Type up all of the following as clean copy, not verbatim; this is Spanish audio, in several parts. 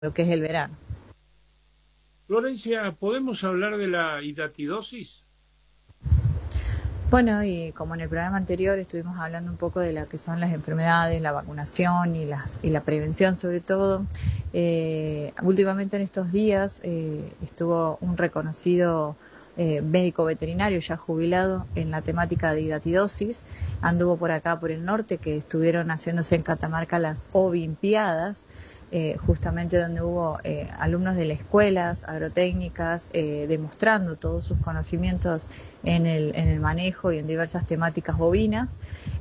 lo que es el verano. Florencia, ¿podemos hablar de la hidatidosis? Bueno, y como en el programa anterior estuvimos hablando un poco de lo que son las enfermedades, la vacunación y la prevención sobre todo, últimamente en estos días estuvo un reconocido médico veterinario ya jubilado en la temática de hidatidosis, anduvo por acá por el norte, que estuvieron haciéndose en Catamarca las Olimpiadas, justamente donde hubo alumnos de las escuelas agrotécnicas demostrando todos sus conocimientos en el manejo y en diversas temáticas bovinas.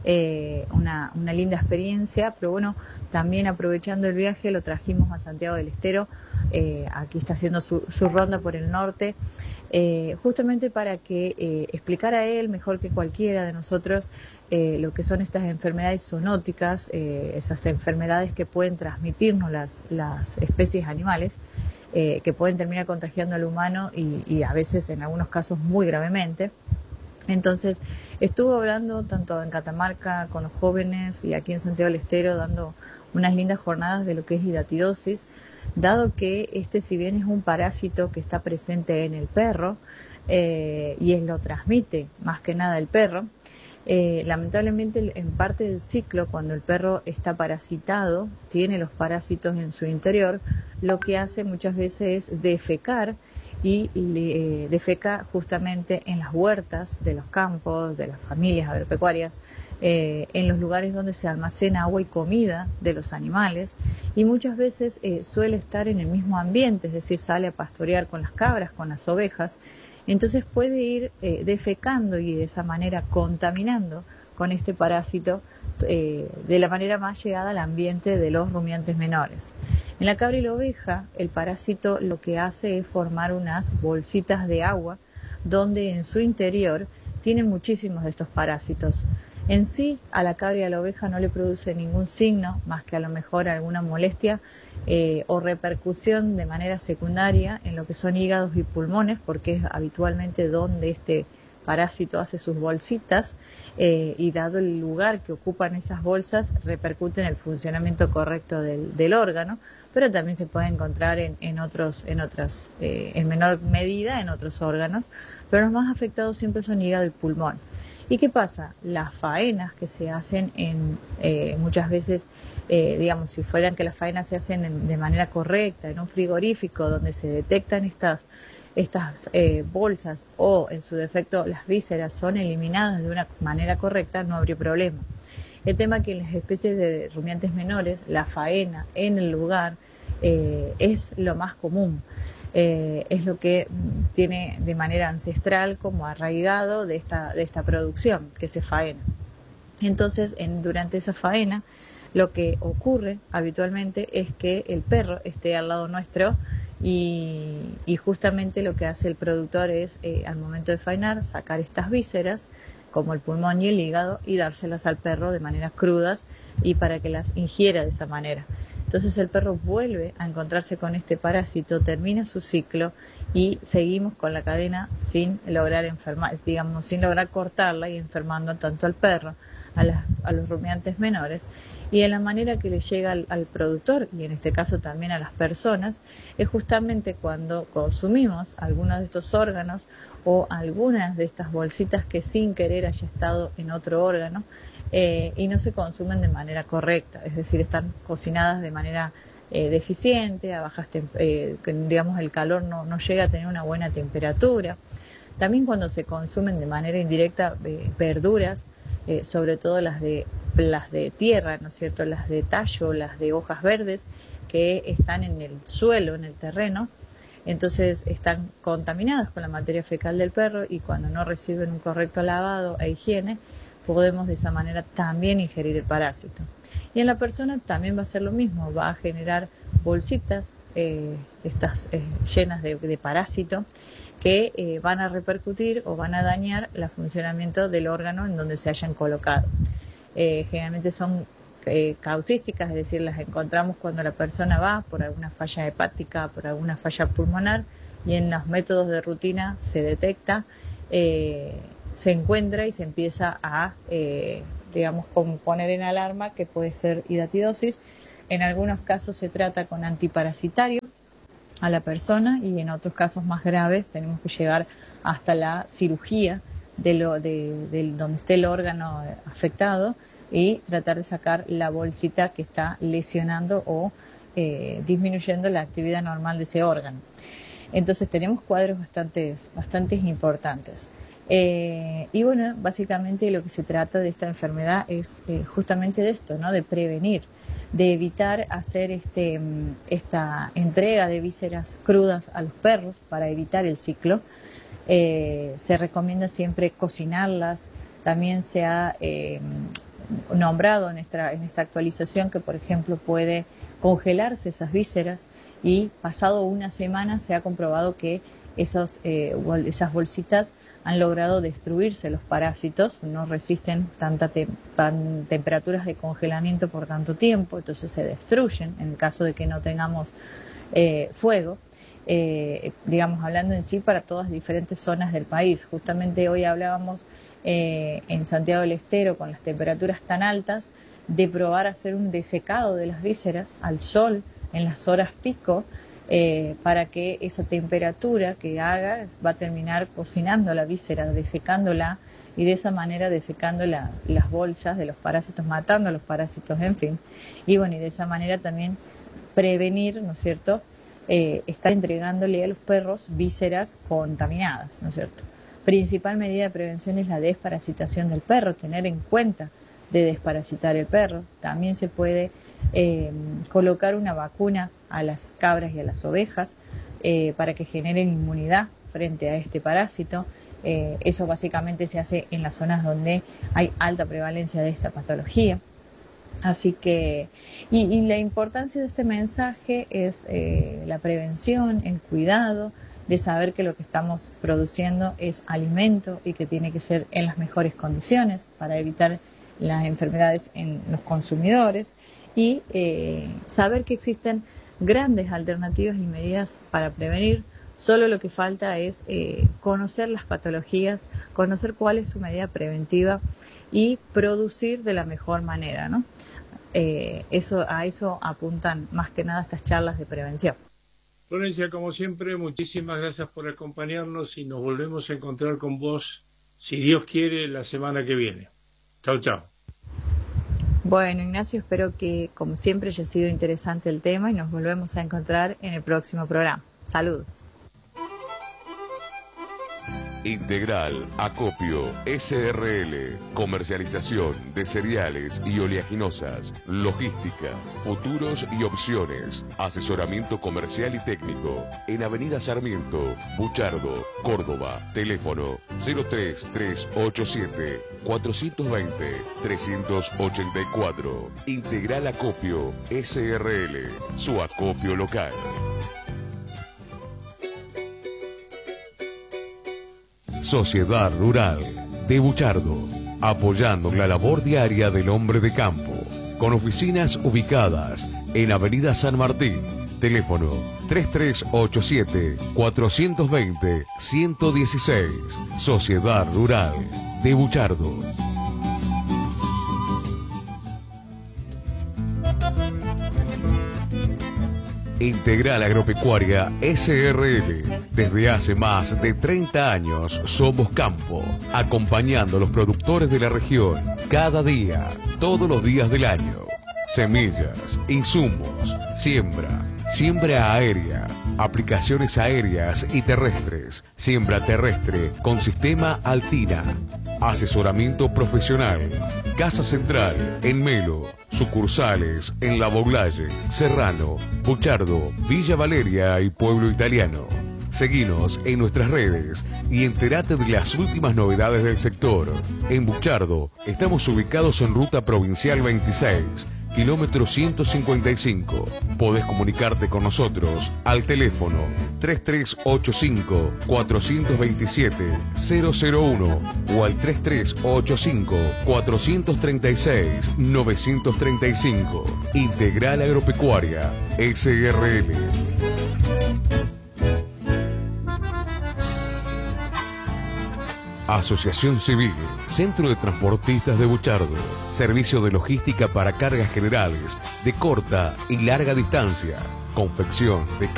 Una linda experiencia, pero bueno, también aprovechando el viaje lo trajimos a Santiago del Estero. Aquí está haciendo su ronda por el norte, justamente para que explicara a él mejor que cualquiera de nosotros lo que son estas enfermedades zoonóticas, esas enfermedades que pueden transmitirnos las especies animales, que pueden terminar contagiando al humano y a veces en algunos casos muy gravemente. Entonces estuvo hablando tanto en Catamarca con los jóvenes y aquí en Santiago del Estero dando unas lindas jornadas de lo que es hidatidosis, dado que si bien es un parásito que está presente en el perro y lo transmite más que nada el perro, lamentablemente en parte del ciclo, cuando el perro está parasitado, tiene los parásitos en su interior, lo que hace muchas veces es defecar y defeca justamente en las huertas de los campos, de las familias agropecuarias, en los lugares donde se almacena agua y comida de los animales, y muchas veces suele estar en el mismo ambiente, es decir, sale a pastorear con las cabras, con las ovejas. Entonces puede ir defecando y de esa manera contaminando con este parásito de la manera más llegada al ambiente de los rumiantes menores. En la cabra y la oveja, el parásito lo que hace es formar unas bolsitas de agua donde en su interior tienen muchísimos de estos parásitos. En sí, a la cabra y a la oveja no le produce ningún signo, más que a lo mejor alguna molestia o repercusión de manera secundaria en lo que son hígados y pulmones, porque es habitualmente donde este parásito hace sus bolsitas, y dado el lugar que ocupan esas bolsas, repercute en el funcionamiento correcto del órgano, pero también se puede encontrar en menor medida en otros órganos, pero los más afectados siempre son hígado y pulmón. ¿Y qué pasa? Las faenas que se hacen muchas veces, digamos, si fueran que las faenas se hacen de manera correcta, en un frigorífico donde se detectan estas bolsas, o en su defecto las vísceras son eliminadas de una manera correcta, no habría problema. El tema es que en las especies de rumiantes menores, la faena en el lugar es lo más común. Es lo que tiene de manera ancestral como arraigado de esta producción que se faena. Entonces, durante esa faena, lo que ocurre habitualmente es que el perro esté al lado nuestro y justamente lo que hace el productor es, al momento de faenar, sacar estas vísceras, como el pulmón y el hígado, y dárselas al perro de manera crudas y para que las ingiera de esa manera. Entonces el perro vuelve a encontrarse con este parásito, termina su ciclo y seguimos con la cadena sin lograr sin lograr cortarla y enfermando tanto al perro, a los rumiantes menores, y en la manera que le llega al productor y en este caso también a las personas es justamente cuando consumimos algunos de estos órganos o algunas de estas bolsitas que sin querer haya estado en otro órgano, y no se consumen de manera correcta, es decir, están cocinadas de manera deficiente, a bajas digamos el calor no llega a tener una buena temperatura. También cuando se consumen de manera indirecta verduras, sobre todo las de tierra, ¿no es cierto?, las de tallo, las de hojas verdes que están en el suelo, en el terreno, entonces están contaminadas con la materia fecal del perro y cuando no reciben un correcto lavado e higiene, podemos de esa manera también ingerir el parásito. Y en la persona también va a ser lo mismo, va a generar bolsitas llenas de parásito que van a repercutir o van a dañar el funcionamiento del órgano en donde se hayan colocado. Generalmente son causísticas, es decir, las encontramos cuando la persona va por alguna falla hepática, por alguna falla pulmonar, y en los métodos de rutina se detecta, se encuentra y se empieza a, digamos, poner en alarma que puede ser hidatidosis. En algunos casos se trata con antiparasitario a la persona y en otros casos más graves tenemos que llegar hasta la cirugía de donde esté el órgano afectado y tratar de sacar la bolsita que está lesionando o disminuyendo la actividad normal de ese órgano. Entonces tenemos cuadros bastante importantes. Y bueno, básicamente lo que se trata de esta enfermedad es justamente de esto, ¿no? De prevenir, de evitar hacer esta entrega de vísceras crudas a los perros para evitar el ciclo. Se recomienda siempre cocinarlas. También se ha nombrado en esta actualización que, por ejemplo, puede congelarse esas vísceras y pasado una semana se ha comprobado que esas bolsitas han logrado destruirse los parásitos, no resisten temperaturas de congelamiento por tanto tiempo, entonces se destruyen en el caso de que no tengamos fuego. Digamos, hablando en sí para todas las diferentes zonas del país. Justamente hoy hablábamos en Santiago del Estero, con las temperaturas tan altas, de probar hacer un desecado de las vísceras al sol en las horas pico, para que esa temperatura que haga va a terminar cocinando la víscera, desecándola, y de esa manera desecando las bolsas de los parásitos, matando a los parásitos, en fin. Y bueno, y de esa manera también prevenir, ¿no es cierto?, estar entregándole a los perros vísceras contaminadas, ¿no es cierto? Principal medida de prevención es la desparasitación del perro, tener en cuenta de desparasitar el perro. También se puede colocar una vacuna a las cabras y a las ovejas para que generen inmunidad frente a este parásito. Eso básicamente se hace en las zonas donde hay alta prevalencia de esta patología. Así que, y la importancia de este mensaje es la prevención, el cuidado de saber que lo que estamos produciendo es alimento y que tiene que ser en las mejores condiciones para evitar las enfermedades en los consumidores, y saber que existen grandes alternativas y medidas para prevenir. Solo lo que falta es conocer las patologías, conocer cuál es su medida preventiva y producir de la mejor manera, ¿no? A eso apuntan más que nada estas charlas de prevención. Florencia, como siempre, muchísimas gracias por acompañarnos y nos volvemos a encontrar con vos, si Dios quiere, la semana que viene. Chau, chau. Bueno, Ignacio, espero que, como siempre, haya sido interesante el tema y nos volvemos a encontrar en el próximo programa. Saludos. Integral Acopio SRL, comercialización de cereales y oleaginosas, logística, futuros y opciones, asesoramiento comercial y técnico, en Avenida Sarmiento, Buchardo, Córdoba, teléfono 03387 420 384. Integral Acopio SRL, su acopio local. Sociedad Rural de Buchardo, apoyando la labor diaria del hombre de campo, con oficinas ubicadas en Avenida San Martín, teléfono 3387-420-116, Sociedad Rural de Buchardo. Integral Agropecuaria SRL. Desde hace más de 30 años somos campo, acompañando a los productores de la región cada día, todos los días del año. Semillas, insumos, siembra aérea, aplicaciones aéreas y terrestres, siembra terrestre con sistema Altina, asesoramiento profesional, Casa Central en Melo, sucursales en La Boulaye, Serrano, Buchardo, Villa Valeria y Pueblo Italiano. Seguinos en nuestras redes y entérate de las últimas novedades del sector. En Buchardo estamos ubicados en Ruta Provincial 26, kilómetro 155. Podés comunicarte con nosotros al teléfono 3385-427-001 o al 3385-436-935. Integral Agropecuaria SRL. Asociación Civil, Centro de Transportistas de Buchardo, servicio de logística para cargas generales de corta y larga distancia, confección de